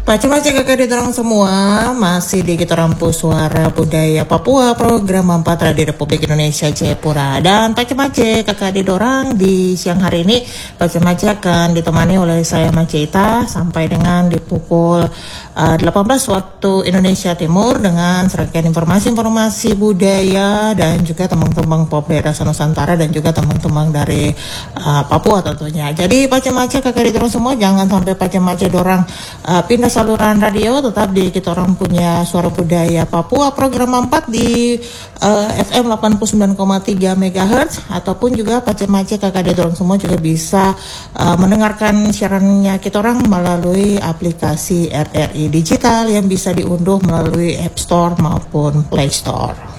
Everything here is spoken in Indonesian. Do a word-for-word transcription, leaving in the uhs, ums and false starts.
Macam-macam kakak di dorong semua, masih di kita rampu suara budaya Papua, program empat Radio Republik Indonesia Jayapura. Dan macam-macam kakak di dorang di siang hari ini, macam-macam akan ditemani oleh saya Macita sampai dengan di pukul uh, delapan belas waktu Indonesia Timur dengan serangkaian informasi-informasi budaya dan juga teman-teman pop daerah Nusantara dan juga teman-teman dari uh, Papua tentunya. Jadi macam-macam kakak di dorong semua, jangan sampai macam-macam dorang uh, pindah saluran radio, tetap di kita orang punya suara budaya Papua program empat di uh, F M delapan puluh sembilan koma tiga megahertz, ataupun juga macam-macam kakak di dorong semua juga bisa uh, mendengarkan siarannya kita orang melalui aplikasi R R I Digital yang bisa diunduh melalui App Store maupun Play Store.